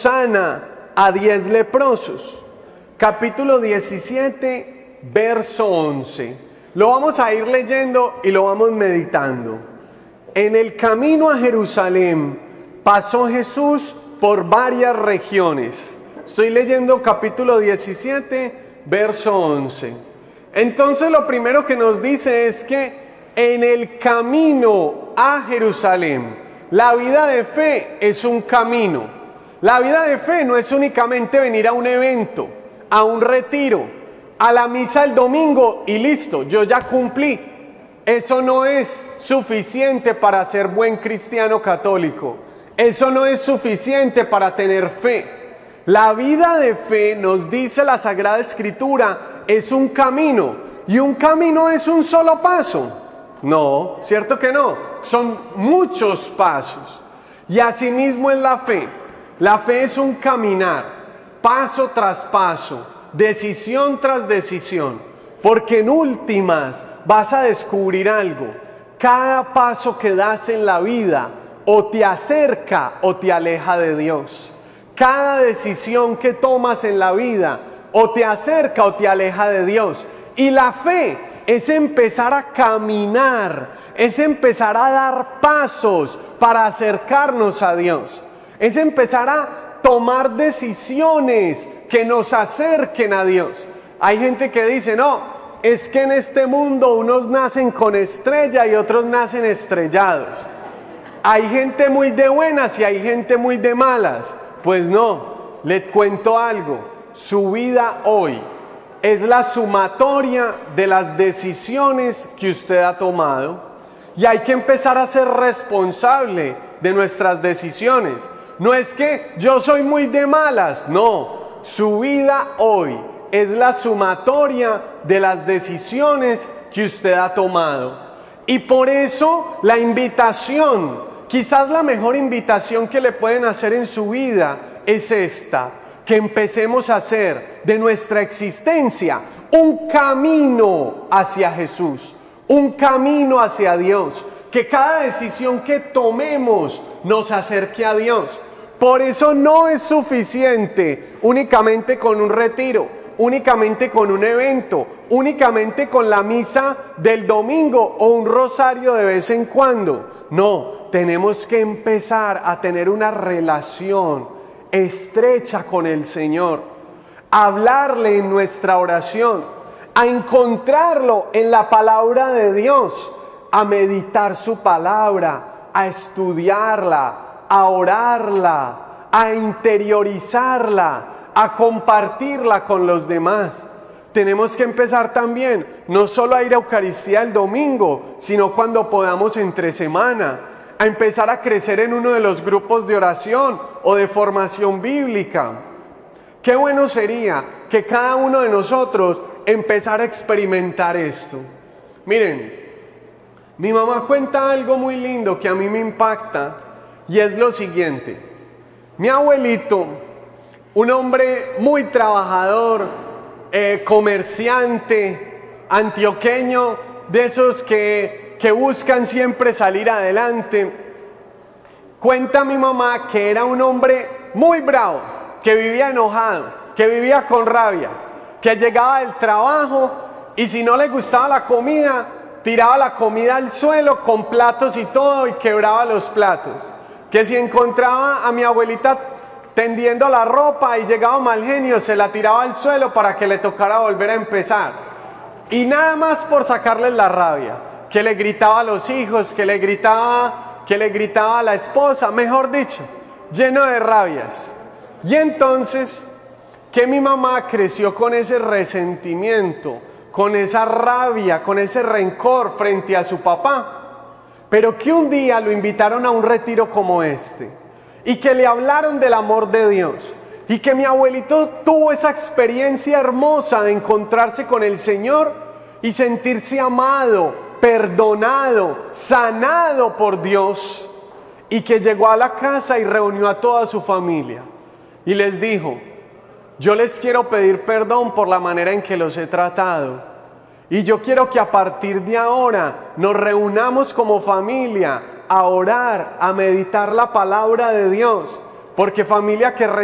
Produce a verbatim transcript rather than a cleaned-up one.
sana a diez leprosos. Capítulo diecisiete, verso once. Lo vamos a ir leyendo y lo vamos meditando. En el camino a Jerusalén pasó Jesús por varias regiones. Estoy leyendo capítulo diecisiete, verso once. Entonces lo primero que nos dice es que en el camino a Jerusalén, la vida de fe es un camino. La vida de fe no es únicamente venir a un evento, a un retiro, a la misa el domingo y listo, yo ya cumplí. Eso no es suficiente para ser buen cristiano católico. Eso no es suficiente para tener fe. La vida de fe, nos dice la Sagrada Escritura, es un camino. ¿Y un camino es un solo paso? No, ¿cierto que no? Son muchos pasos. Y asimismo es la fe. La fe es un caminar, paso tras paso, decisión tras decisión. Porque en últimas vas a descubrir algo. Cada paso que das en la vida o te acerca o te aleja de Dios. Cada decisión que tomas en la vida o te acerca o te aleja de Dios. Y la fe es empezar a caminar, es empezar a dar pasos para acercarnos a Dios. Es empezar a tomar decisiones que nos acerquen a Dios. Hay gente que dice, no, es que en este mundo unos nacen con estrella y otros nacen estrellados. Hay gente muy de buenas y hay gente muy de malas. Pues no, les cuento algo, su vida hoy es la sumatoria de las decisiones que usted ha tomado y hay que empezar a ser responsable de nuestras decisiones. No es que yo soy muy de malas, no, su vida hoy es la sumatoria de las decisiones que usted ha tomado. Y por eso la invitación, quizás la mejor invitación que le pueden hacer en su vida es esta, que empecemos a hacer de nuestra existencia un camino hacia Jesús, un camino hacia Dios, que cada decisión que tomemos nos acerque a Dios. Por eso no es suficiente únicamente con un retiro, únicamente con un evento, únicamente con la misa del domingo o un rosario de vez en cuando. No, tenemos que empezar a tener una relación estrecha con el Señor, a hablarle en nuestra oración, a encontrarlo en la palabra de Dios, a meditar su palabra, a estudiarla, a orarla, a interiorizarla, a compartirla con los demás. Tenemos que empezar también, no solo a ir a Eucaristía el domingo, sino cuando podamos entre semana, a empezar a crecer en uno de los grupos de oración o de formación bíblica. Qué bueno sería que cada uno de nosotros empezara a experimentar esto. Miren, mi mamá cuenta algo muy lindo que a mí me impacta y es lo siguiente. Mi abuelito, un hombre muy trabajador, eh, comerciante, antioqueño, de esos que, que buscan siempre salir adelante. Cuenta mi mamá que era un hombre muy bravo, que vivía enojado, que vivía con rabia, que llegaba del trabajo y si no le gustaba la comida, tiraba la comida al suelo con platos y todo y quebraba los platos. Que si encontraba a mi abuelita tendiendo la ropa y llegaba mal genio, se la tiraba al suelo para que le tocara volver a empezar. Y nada más por sacarles la rabia, que le gritaba a los hijos, que le gritaba, que le gritaba a la esposa, mejor dicho, lleno de rabias. Y entonces, que mi mamá creció con ese resentimiento, con esa rabia, con ese rencor frente a su papá. Pero que un día lo invitaron a un retiro como este y que le hablaron del amor de Dios y que mi abuelito tuvo esa experiencia hermosa de encontrarse con el Señor y sentirse amado, perdonado, sanado por Dios, y que llegó a la casa y reunió a toda su familia y les dijo: yo les quiero pedir perdón por la manera en que los he tratado. Y yo quiero que a partir de ahora nos reunamos como familia a orar, a meditar la palabra de Dios. Porque familia que